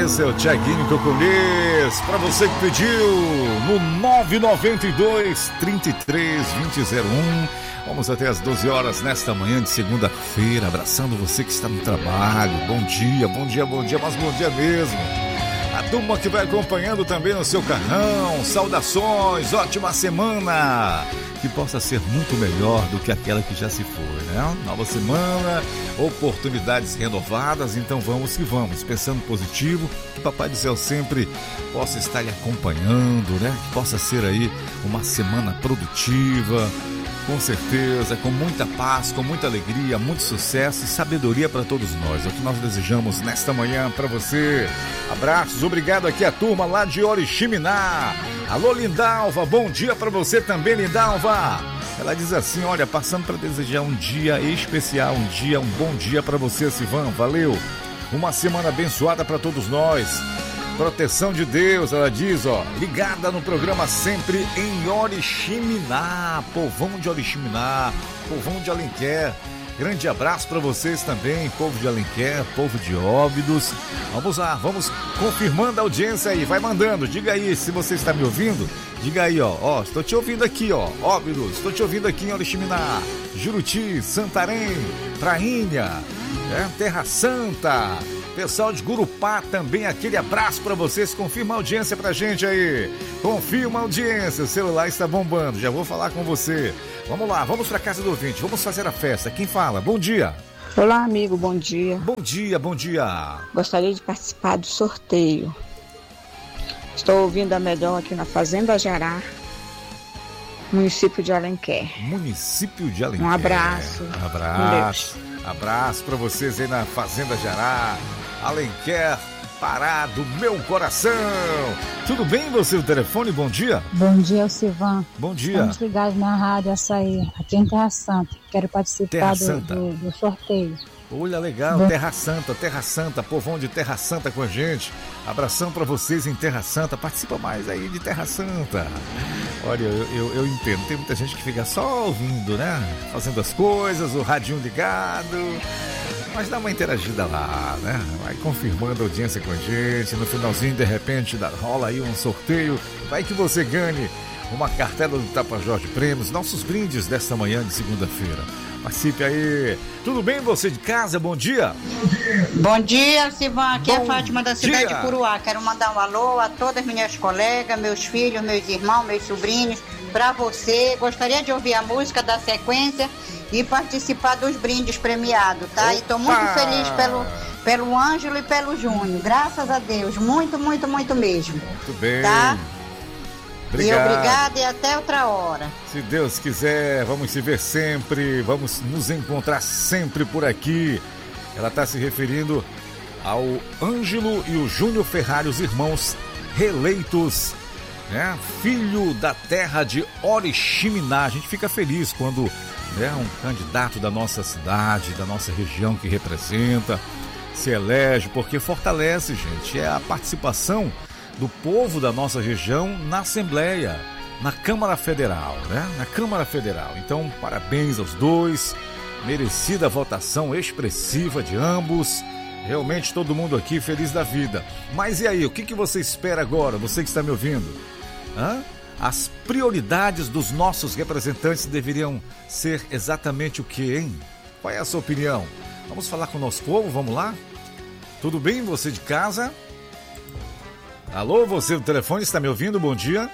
Esse é o Thiaguinho Cocolês, pra você que pediu no 992-33-2001. Vamos até as 12 horas nesta manhã de segunda-feira, abraçando você que está no trabalho. Bom dia, bom dia, bom dia, mas bom dia mesmo. A turma que vai acompanhando também no seu carrão, saudações, ótima semana. Que possa ser muito melhor do que aquela que já se foi, né? Nova semana, oportunidades renovadas, então vamos que vamos, pensando positivo, que Papai do Céu sempre possa estar lhe acompanhando, né? Que possa ser aí uma semana produtiva, com certeza, com muita paz, com muita alegria, muito sucesso e sabedoria para todos nós. É o que nós desejamos nesta manhã para você. Abraços, obrigado aqui a turma lá de Oriximiná. Alô, Lindalva, bom dia para você também, Lindalva. Ela diz assim, olha, passando para desejar um dia especial, um bom dia para você, Sivan, valeu. Uma semana abençoada para todos nós. Proteção de Deus, ela diz, ó, ligada no programa sempre em Oriximiná, povão de Oriximiná, povão de Alenquer. Grande abraço para vocês também, povo de Alenquer, povo de Óbidos. Vamos lá, vamos confirmando a audiência aí, vai mandando, diga aí se você está me ouvindo, diga aí, ó, estou te ouvindo aqui, ó, Óbidos, estou te ouvindo aqui em Oriximiná, Juruti, Santarém, Prainha, Terra Santa. Pessoal de Gurupá também, aquele abraço pra vocês. Confirma a audiência pra gente aí. Confirma a audiência, o celular está bombando. Já vou falar com você. Vamos lá, vamos pra casa do ouvinte. Vamos fazer a festa. Quem fala? Bom dia. Olá, amigo, bom dia. Bom dia, bom dia. Gostaria de participar do sorteio. Estou ouvindo a melhor aqui na Fazenda Jará, município de Alenquer. Município de Alenquer. Um abraço. Um abraço. Abraço pra vocês aí na Fazenda Jará. Alenquer, Pará do meu coração. Tudo bem você no telefone? Bom dia. Bom dia, Sivan. Bom dia. Estamos ligados na Rádio Açaí, aqui em Terra Santa. Quero participar do sorteio. Olha, legal, Terra Santa, povão de Terra Santa com a gente. Abração pra vocês em Terra Santa. Participa mais aí de Terra Santa. Olha, eu entendo, tem muita gente que fica só ouvindo, né? Fazendo as coisas, o radinho ligado. Mas dá uma interagida lá, né? Vai confirmando a audiência com a gente. No finalzinho, de repente, rola aí um sorteio. Vai que você ganhe uma cartela do Tapajós de Prêmios. Nossos brindes desta manhã de segunda-feira. Participe aí. Tudo bem, você de casa? Bom dia. Bom dia, Sivan. Aqui é a Fátima da cidade dia. de Curuá. Quero mandar um alô a todas as minhas colegas, meus filhos, meus irmãos, meus sobrinhos. Para você, gostaria de ouvir a música da sequência e participar dos brindes premiados, tá? Opa! E estou muito feliz pelo Ângelo e pelo Júnior. Graças a Deus. Muito, muito, muito mesmo. Muito bem. Tá? Obrigado. E obrigada e até outra hora. Se Deus quiser, vamos se ver sempre, vamos nos encontrar sempre por aqui. Ela está se referindo ao Ângelo e o Júnior Ferrari, os irmãos reeleitos, né? Filho da terra de Oriximiná. A gente fica feliz quando um candidato da nossa cidade, da nossa região que representa, se elege, porque fortalece, gente, é a participação do povo da nossa região na Assembleia, na Câmara Federal, né? Na Câmara Federal. Então, parabéns aos dois, merecida votação expressiva de ambos, realmente todo mundo aqui feliz da vida. Mas e aí, o que você espera agora, você que está me ouvindo? As prioridades dos nossos representantes deveriam ser exatamente o que, hein? Qual é a sua opinião? Vamos falar com o nosso povo, vamos lá? Tudo bem, você de casa? Alô, você do telefone, está me ouvindo? Bom dia.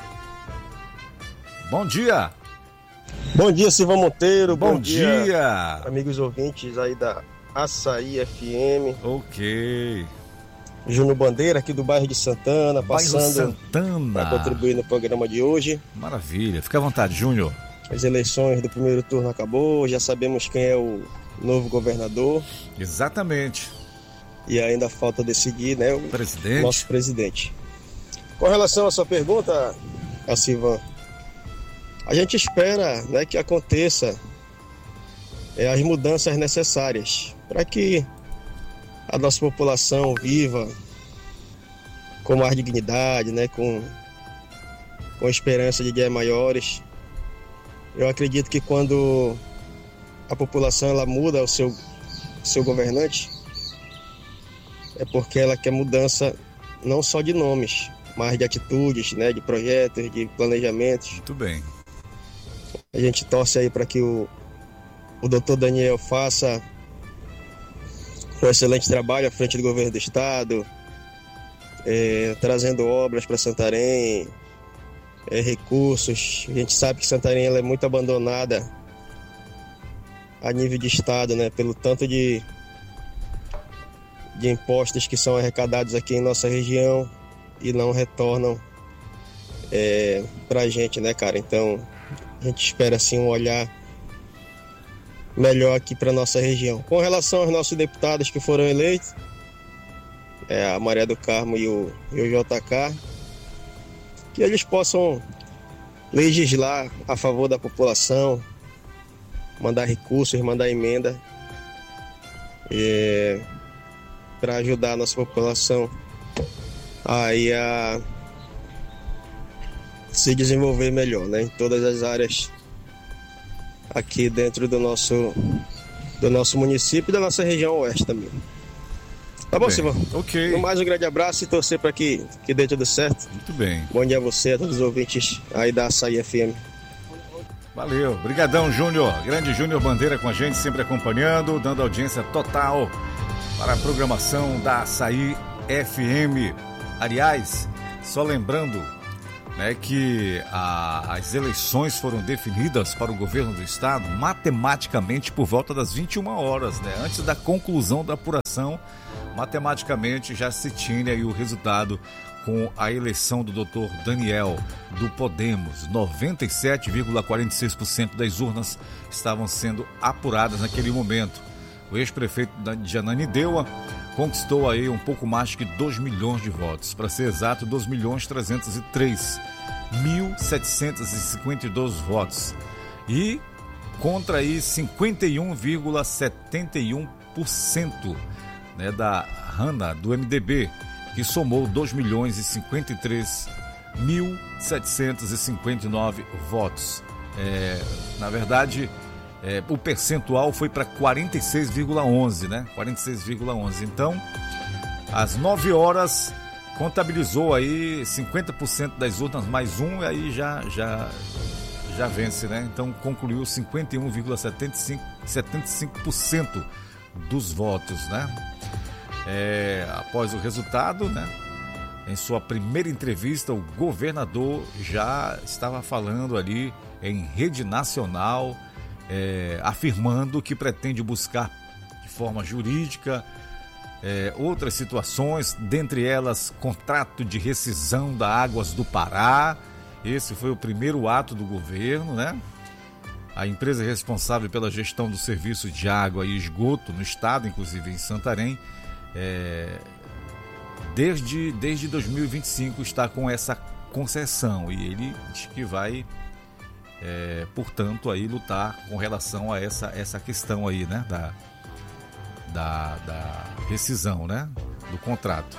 Bom dia. Bom dia, Silvão Monteiro. Bom dia, amigos ouvintes aí da Açaí FM. Ok. Júnior Bandeira, aqui do bairro de Santana, passando para contribuir no programa de hoje. Maravilha, fica à vontade, Júnior. As eleições do primeiro turno acabou, já sabemos quem é o novo governador. Exatamente. E ainda falta decidir, né, o nosso presidente. Com relação à sua pergunta, Silvan, a gente espera, né, que aconteça as mudanças necessárias para que a nossa população viva com mais dignidade, né, com esperança de dias maiores. Eu acredito que quando a população ela muda o seu governante, é porque ela quer mudança não só de nomes, mas de atitudes, né, de projetos, de planejamentos. Muito bem. A gente torce aí para que o doutor Daniel faça um excelente trabalho à frente do governo do estado, trazendo obras para Santarém, recursos. A gente sabe que Santarém ela é muito abandonada a nível de estado, né, pelo tanto de impostos que são arrecadados aqui em nossa região e não retornam para a gente, né, cara? Então a gente espera assim um olhar melhor aqui para nossa região. Com relação aos nossos deputados que foram eleitos, a Maria do Carmo e o JK, que eles possam legislar a favor da população, mandar recursos, mandar emenda para ajudar a nossa população aí a se desenvolver melhor, né, em todas as áreas aqui dentro do nosso município e da nossa região oeste também. Tá bom, Silvão? Ok. No mais, um grande abraço e torcer para que dê tudo certo. Muito bem. Bom dia a você, a todos os ouvintes aí da Açaí FM. Valeu. Obrigadão, Júnior. Grande Júnior Bandeira com a gente, sempre acompanhando, dando audiência total para a programação da Açaí FM. Aliás, só lembrando, né, que as eleições foram definidas para o governo do estado matematicamente por volta das 21 horas, né? Antes da conclusão da apuração, matematicamente já se tinha aí o resultado com a eleição do Dr. Daniel do Podemos. 97,46% das urnas estavam sendo apuradas naquele momento. O ex-prefeito de Ananindeua conquistou aí um pouco mais que 2 milhões de votos. Para ser exato, 2.303.752 votos. E contra aí 51,71%, né, da Hanna, do MDB, que somou 2.053.759 votos. Na verdade, o percentual foi para 46,11, né? 46,11. Então, às 9 horas, contabilizou aí 50% das urnas mais um, e aí já vence, né? Então, concluiu 51,75% dos votos, né? Após o resultado, né, em sua primeira entrevista, o governador já estava falando ali em rede nacional, afirmando que pretende buscar de forma jurídica outras situações, dentre elas contrato de rescisão da Águas do Pará. Esse foi o primeiro ato do governo, né? A empresa responsável pela gestão do serviço de água e esgoto no estado, inclusive em Santarém, desde 2025 está com essa concessão, e ele diz que vai, portanto, aí lutar com relação a essa questão aí, né, da rescisão, né, do contrato.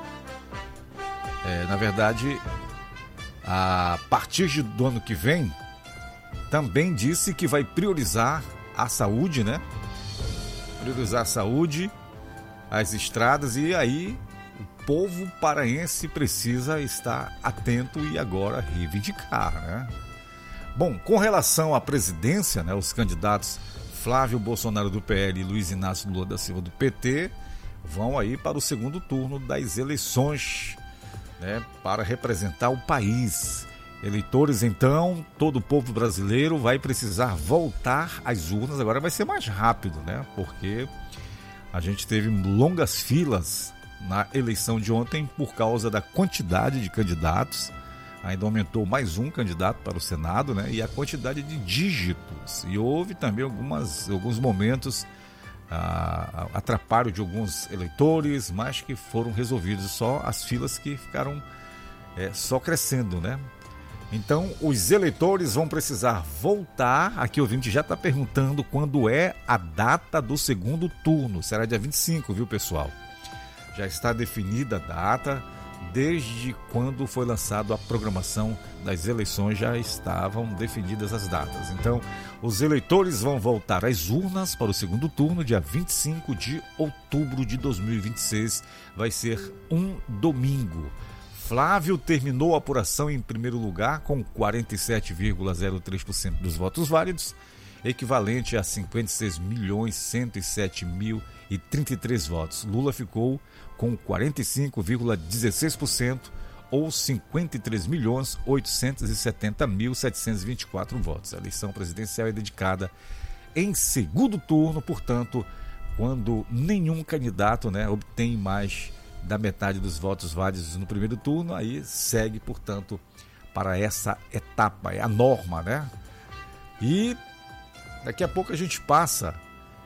Na verdade, a partir do ano que vem, também disse que vai priorizar a saúde, né? Priorizar a saúde, as estradas, e aí o povo paraense precisa estar atento e agora reivindicar, né? Bom, com relação à presidência, né, os candidatos Flávio Bolsonaro do PL e Luiz Inácio Lula da Silva do PT vão aí para o segundo turno das eleições, né, para representar o país. Eleitores, então, todo o povo brasileiro vai precisar voltar às urnas. Agora vai ser mais rápido, né? Porque a gente teve longas filas na eleição de ontem por causa da quantidade de candidatos. Ainda aumentou mais um candidato para o Senado, né? E a quantidade de dígitos. E houve também alguns momentos atrapalho de alguns eleitores, mas que foram resolvidos. Só as filas que ficaram só crescendo, né? Então, os eleitores vão precisar voltar. Aqui o ouvinte já está perguntando quando é a data do segundo turno. Será dia 25, viu, pessoal? Já está definida a data desde quando foi lançada a programação das eleições, já estavam definidas as datas. Então, os eleitores vão voltar às urnas para o segundo turno, dia 25 de outubro de 2026. Vai ser um domingo. Flávio terminou a apuração em primeiro lugar com 47,03% dos votos válidos, equivalente a 56.107.033 votos. Lula ficou com 45,16%, ou 53.870.724 votos. A eleição presidencial é dedicada em segundo turno, portanto, quando nenhum candidato, obtém mais da metade dos votos válidos no primeiro turno, aí segue, portanto, para essa etapa, é a norma, E daqui a pouco a gente passa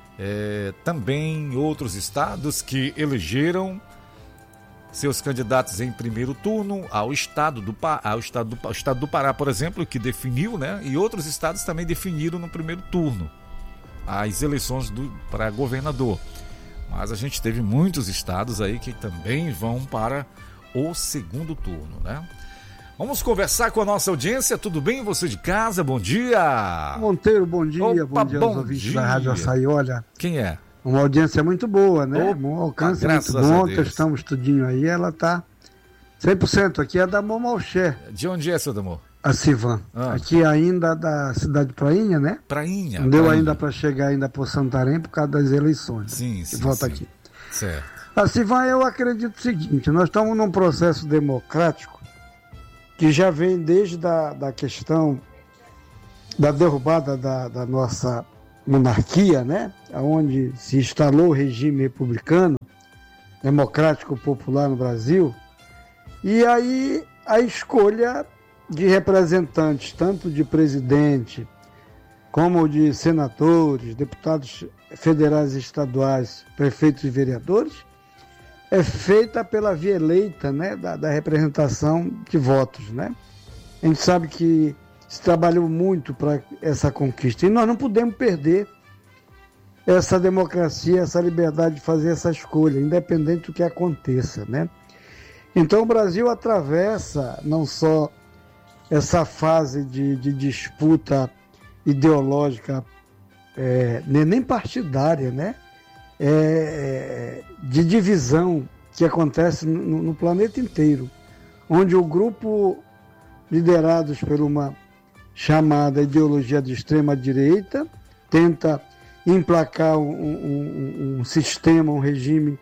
também outros estados que elegeram seus candidatos em primeiro turno, ao estado do Pará, por exemplo, que definiu, e outros estados também definiram no primeiro turno as eleições para governador. Mas a gente teve muitos estados aí que também vão para o segundo turno, Vamos conversar com a nossa audiência. Tudo bem? Você de casa? Bom dia! Monteiro, bom dia. Opa, bom dia aos ouvintes da Rádio Açaí. Olha, quem é? Uma audiência muito boa, Um alcance muito bom. Testamos tudinho aí. Ela tá 100%. Aqui é da Momalché. De onde é, seu Damor? A Sivan. Aqui ainda da cidade de Prainha, Prainha. Não deu ainda para chegar ainda por Santarém por causa das eleições. Sim. Volta aqui. Certo. A Sivan, eu acredito o seguinte: nós estamos num processo democrático que já vem desde a questão da derrubada da nossa monarquia, onde se instalou o regime republicano, democrático popular no Brasil, e aí a escolha de representantes, tanto de presidente, como de senadores, deputados federais e estaduais, prefeitos e vereadores, é feita pela via eleita, da representação de votos, A gente sabe que se trabalhou muito para essa conquista e nós não podemos perder essa democracia, essa liberdade de fazer essa escolha, independente do que aconteça, Então o Brasil atravessa não só essa fase de disputa ideológica, nem partidária, de divisão que acontece no planeta inteiro, onde o grupo liderados por uma chamada ideologia de extrema-direita tenta emplacar um sistema, um regime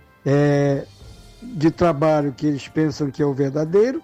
de trabalho que eles pensam que é o verdadeiro,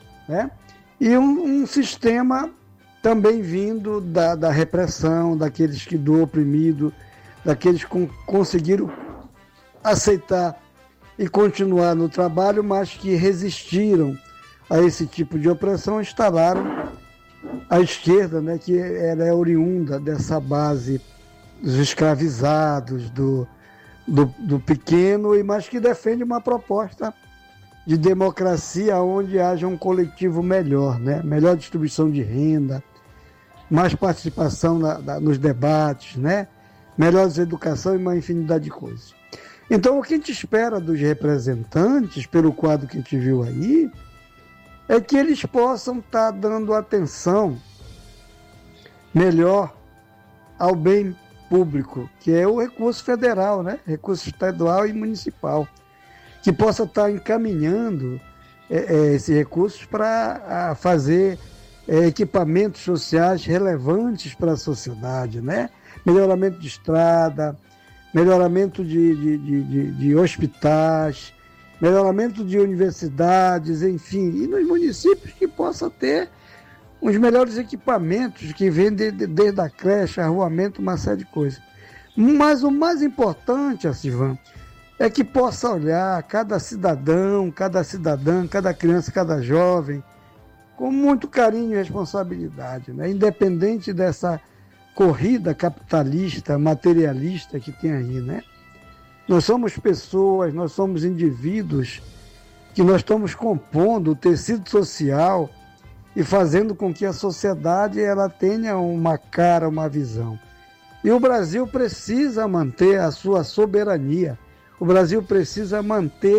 e um sistema também vindo da repressão, daqueles que do oprimido, daqueles que conseguiram aceitar e continuar no trabalho, mas que resistiram a esse tipo de opressão, instalaram a esquerda, que ela é oriunda dessa base dos escravizados, do pequeno, mas que defende uma proposta de democracia onde haja um coletivo melhor, melhor distribuição de renda, mais participação nos debates, melhor educação e uma infinidade de coisas. Então, o que a gente espera dos representantes, pelo quadro que a gente viu aí, é que eles possam estar dando atenção melhor ao bem público, que é o recurso federal, recurso estadual e municipal, que possa estar encaminhando esses recursos para fazer equipamentos sociais relevantes para a sociedade, melhoramento de estrada, melhoramento de hospitais, melhoramento de universidades, enfim, e nos municípios que possa ter os melhores equipamentos que vêm desde a creche, arruamento, uma série de coisas. Mas o mais importante, Sivan, é que possa olhar cada cidadão, cada cidadã, cada criança, cada jovem, com muito carinho e responsabilidade, independente dessa corrida capitalista, materialista que tem aí, Nós somos pessoas, nós somos indivíduos que nós estamos compondo o tecido social e fazendo com que a sociedade ela tenha uma cara, uma visão. E o Brasil precisa manter a sua soberania. O Brasil precisa manter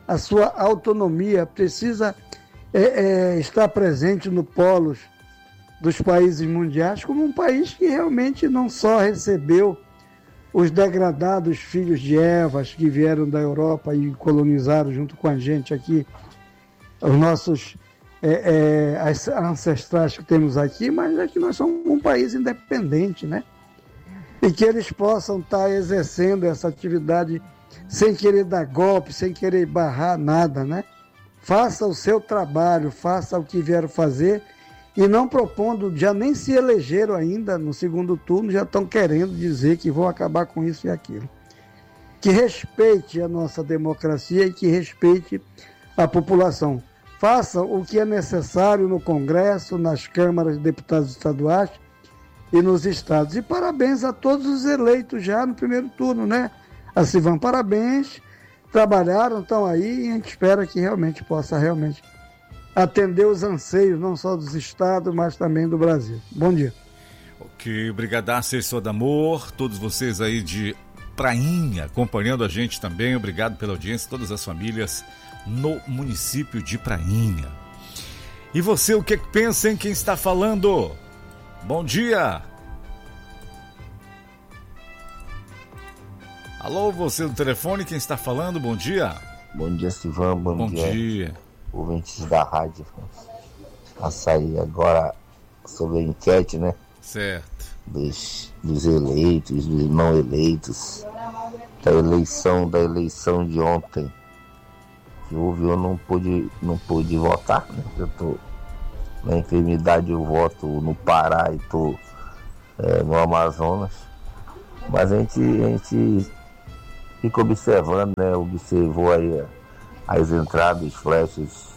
a sua autonomia, precisa estar presente no polos dos países mundiais, como um país que realmente não só recebeu os degradados filhos de Evas que vieram da Europa e colonizaram junto com a gente aqui, os nossos ancestrais que temos aqui, mas é que nós somos um país independente, né? E que eles possam estar exercendo essa atividade sem querer dar golpe, sem querer barrar nada, né? Faça o seu trabalho, faça o que vieram fazer e não propondo, já nem se elegeram ainda no segundo turno, já estão querendo dizer que vão acabar com isso e aquilo. Que respeite a nossa democracia e que respeite a população. Faça o que é necessário no Congresso, nas câmaras de deputados estaduais e nos estados. E parabéns a todos os eleitos já no primeiro turno, né? A Sivan, parabéns, trabalharam, estão aí e a gente espera que realmente possa atender os anseios, não só dos estados, mas também do Brasil. Bom dia. Ok, brigadaço, Sodamor, todos vocês aí de Prainha acompanhando a gente também, obrigado pela audiência, todas as famílias no município de Prainha. E você, o que pensa em quem está falando? Bom dia! Alô, você do telefone, quem está falando? Bom dia! Bom dia, Sivan, bom dia. Ouvintes da rádio. Açaí, agora sobre a enquete, né? Certo. Dos eleitos, dos não eleitos, da eleição de ontem que houve, eu não pude votar, né? Eu tô na enfermidade, eu voto no Pará e tô no Amazonas, mas a gente fica observando, né? Observou aí as entradas, os flashes,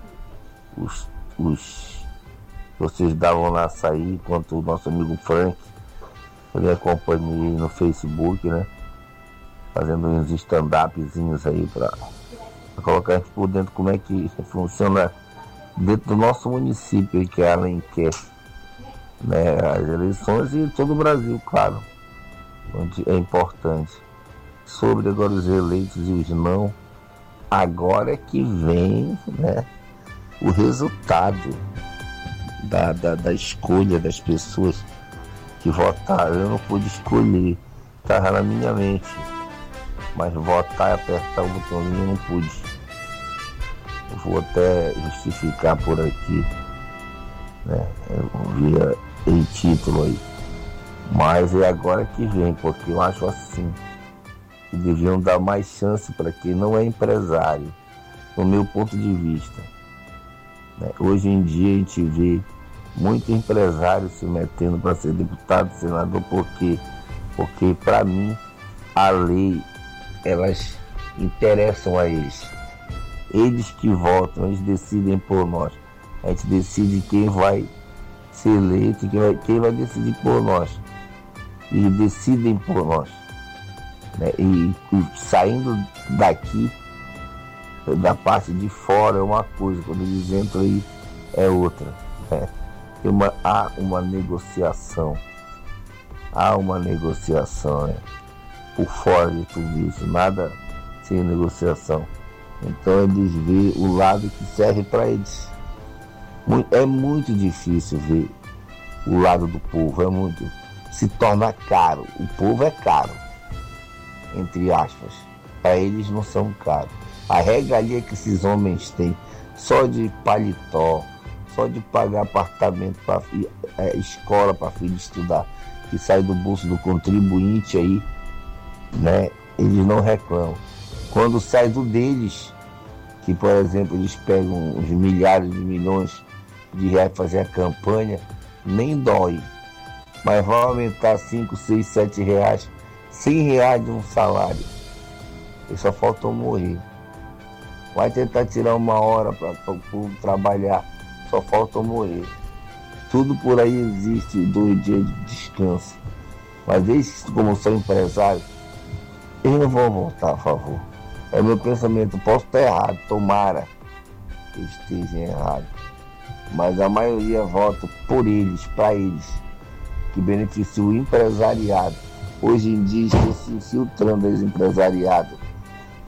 vocês davam na Açaí, enquanto o nosso amigo Frank, ele acompanha no Facebook, né? Fazendo uns stand-upzinhos aí para colocar a gente por dentro como é que funciona dentro do nosso município, que é Alenquer, né? As eleições e todo o Brasil, claro, onde é importante. Sobre agora os eleitos e os não, agora é que vem, né, o resultado da escolha das pessoas que votaram. Eu não pude escolher, estava na minha mente, mas votar e apertar o botãozinho eu não pude. Eu vou até justificar por aqui, né? Eu via em título aí, mas é agora que vem, porque eu acho assim que deviam dar mais chance para quem não é empresário, no meu ponto de vista, né? Hoje em dia a gente vê muito empresário se metendo para ser deputado, senador, porque para mim a lei, elas interessam a eles. Eles que votam, eles decidem por nós. A gente decide quem vai ser eleito, quem vai decidir por nós. Eles decidem por nós, né? E saindo daqui, da parte de fora é uma coisa, quando eles entram aí é outra, né? Há uma negociação, né? Por fora de tudo isso, nada sem negociação. Então eles veem o lado que serve para eles. É muito difícil ver o lado do povo, se torna caro. O povo é caro, entre aspas, para eles não são caros. A regalia que esses homens têm, só de paletó, só de pagar apartamento para escola para filho estudar, que sai do bolso do contribuinte aí, né? Eles não reclamam. Quando sai do deles, que por exemplo eles pegam uns milhares de milhões de reais para fazer a campanha, nem dói. Mas vai aumentar 5, 6, 7 reais, 100 reais de um salário. Eles só faltam morrer. Vai tentar tirar uma hora para o povo trabalhar, só falta morrer. Tudo por aí existe 2 dias de descanso. Mas eles, como são empresários, eles não vão votar a favor. É o meu pensamento, posso estar errado, tomara que estejam errados. Mas a maioria vota por eles, para eles, que beneficia o empresariado. Hoje em dia estão se infiltrando esse empresariado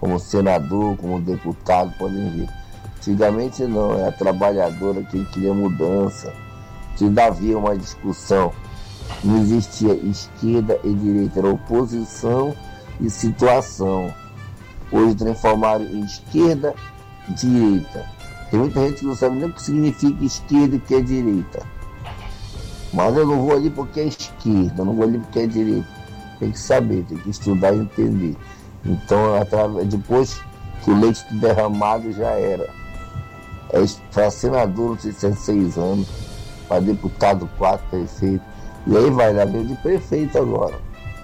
como senador, como deputado, podem ver. Antigamente não, era a trabalhadora quem queria mudança. Ainda havia uma discussão. Não existia esquerda e direita, era oposição e situação. Hoje transformaram em esquerda e direita. Tem muita gente que não sabe nem o que significa esquerda e o que é direita. Mas eu não vou ali porque é esquerda, eu não vou ali porque é direita. Tem que saber, tem que estudar e entender. Então, depois que o leite derramado já era. Para senador, não sei se é 6 anos, para deputado 4, prefeito. E aí vai, ainda vem de prefeito agora.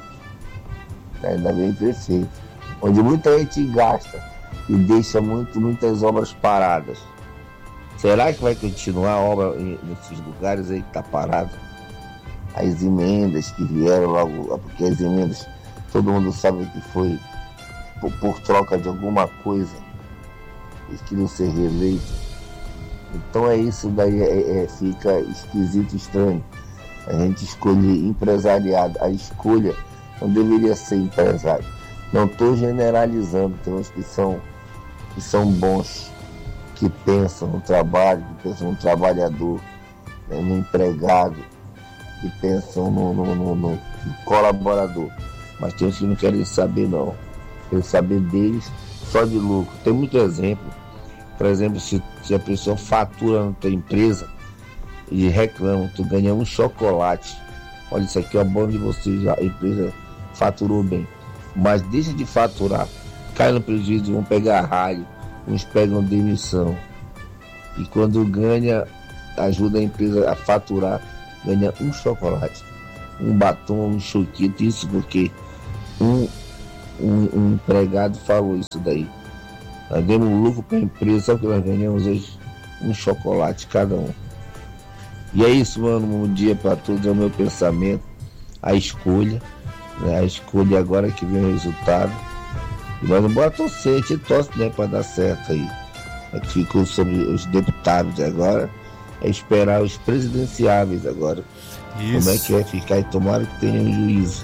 Ainda vem prefeito. Onde muita gente gasta e deixa muitas obras paradas. Será que vai continuar a obra nesses lugares aí que está parado? As emendas que vieram logo, porque as emendas, todo mundo sabe que foi por troca de alguma coisa. Eles queriam ser reeleitos. Então é isso daí, fica esquisito, estranho. A gente escolhe empresariado. A escolha não deveria ser empresário. Não estou generalizando, tem uns que são bons, que pensam no trabalho, que pensam no trabalhador, né, no empregado, que pensam no colaborador. Mas tem uns que não querem saber não. Querem saber deles só de lucro. Tem muito exemplo. Por exemplo, se a pessoa fatura na tua empresa e reclama, tu ganha um chocolate. Olha, isso aqui é bom de você, já a empresa faturou bem. Mas deixa de faturar, cai no prejuízo, vão pegar ralho, uns pegam demissão. E quando ganha, ajuda a empresa a faturar, ganha um chocolate, um batom, um choquito, isso porque um empregado falou isso daí. Nós demos lucro para a empresa, sabe o que nós ganhamos hoje? Um chocolate cada um. E é isso, mano, um dia para todos, é o meu pensamento, a escolha, né? A escolha agora que vem o resultado. E nós não bora torcer, a gente torce, né, para dar certo aí. É que ficou sobre os deputados agora, é esperar os presidenciáveis agora. Isso. Como é que vai ficar, e tomara que tenham um juízo.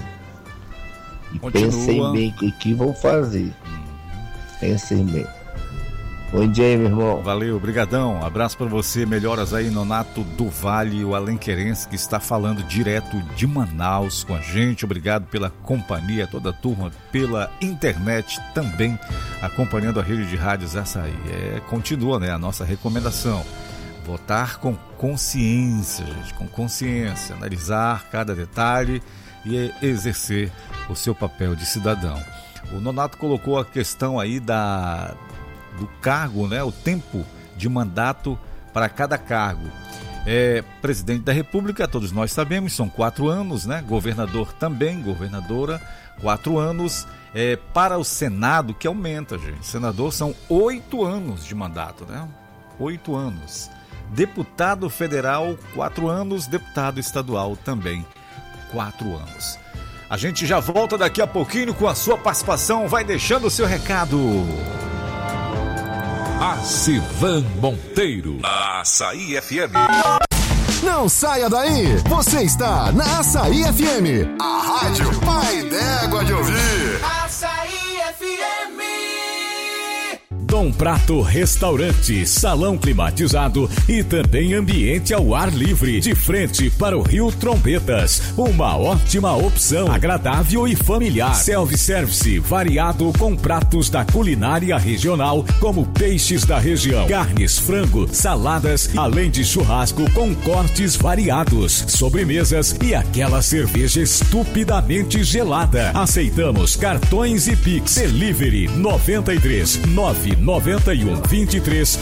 E pensem bem o que vão fazer. Pensem bem. Bom dia aí, meu irmão. Valeu, brigadão. Abraço para você. Melhoras aí, Nonato do Vale, o alenquerense que está falando direto de Manaus com a gente. Obrigado pela companhia, toda a turma, pela internet também, acompanhando a rede de rádios Açaí. Continua, né, a nossa recomendação. Votar com consciência, gente, com consciência. Analisar cada detalhe e exercer o seu papel de cidadão. O Nonato colocou a questão aí do cargo, né? O tempo de mandato para cada cargo. Presidente da República, todos nós sabemos, são 4 anos, né? Governador também, governadora, 4 anos. Para o Senado, que aumenta, gente. Senador são 8 anos de mandato, né? 8 anos. Deputado federal, 4 anos. Deputado estadual também, 4 anos. A gente já volta daqui a pouquinho com a sua participação. Vai deixando o seu recado. Acivan Monteiro, Açaí FM. Não saia daí, você está na Açaí FM, a rádio pai d'égua de ouvir. Açaí FM. Dom Prato Restaurante, salão climatizado e também ambiente ao ar livre, de frente para o Rio Trombetas. Uma ótima opção, agradável e familiar. Self-service variado com pratos da culinária regional, como peixes da região, carnes, frango, saladas, além de churrasco com cortes variados, sobremesas e aquela cerveja estupidamente gelada. Aceitamos cartões e Pix. Delivery 93 991 23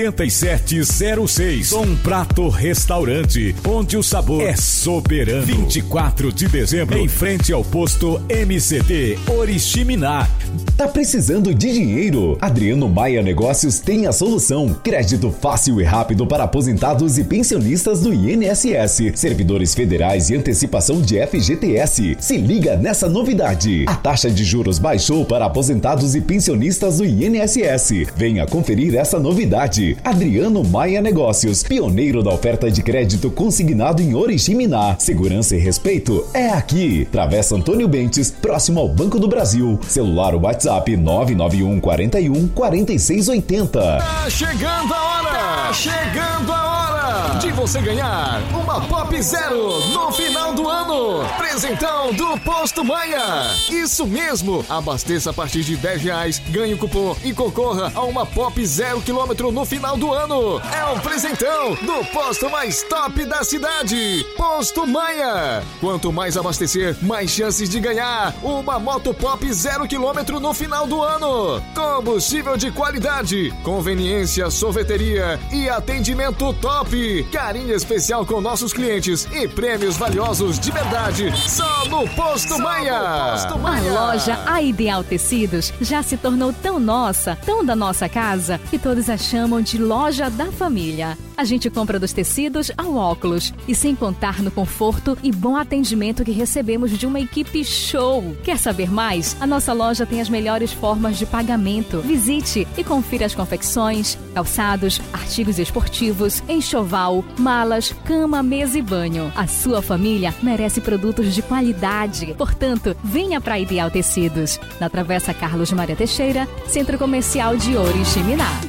8706. Um Prato Restaurante, onde o sabor é soberano. 24 de dezembro, em frente ao posto MCT Oriximiná. Tá precisando de dinheiro? Adriano Maia Negócios tem a solução. Crédito fácil e rápido para aposentados e pensionistas do INSS, servidores federais e antecipação de FGTS. Se liga nessa novidade. A taxa de juros baixou para aposentados e pensionistas do INSS. INSS. Venha conferir essa novidade. Adriano Maia Negócios, pioneiro da oferta de crédito consignado em Oriximiná. Segurança e respeito é aqui. Travessa Antônio Bentes, próximo ao Banco do Brasil. Celular ou WhatsApp 991 41 4680. Tá chegando a hora! Tá chegando a hora de você ganhar uma Pop Zero no final do ano. Presentão do Posto Maia. Isso mesmo! Abasteça a partir de R$10, ganhe o cupom e concorra a uma Pop 0 km no final do ano. É um presentão do posto mais top da cidade. Posto Maia. Quanto mais abastecer, mais chances de ganhar uma Moto Pop 0 km no final do ano. Combustível de qualidade, conveniência, sorveteria e atendimento top. Carinho especial com nossos clientes e prêmios valiosos de verdade. Só no Posto Maia. A loja A Ideal Tecidos já se tornou tão nossa, tão da nossa casa, que todos a chamam de loja da família. A gente compra dos tecidos ao óculos e sem contar no conforto e bom atendimento que recebemos de uma equipe show. Quer saber mais? A nossa loja tem as melhores formas de pagamento. Visite e confira as confecções, calçados, artigos esportivos, enxoval, malas, cama, mesa e banho. A sua família merece produtos de qualidade. Portanto, venha para Ideal Tecidos, na Travessa Carlos Maria Teixeira, Centro Comercial de Oriximiná.